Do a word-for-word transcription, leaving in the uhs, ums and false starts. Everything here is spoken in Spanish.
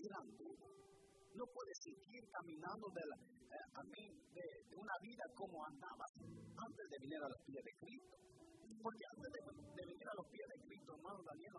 grande. No puedes seguir caminando de, la, eh, a mí, de, de una vida como andabas antes de venir a los pies de Cristo.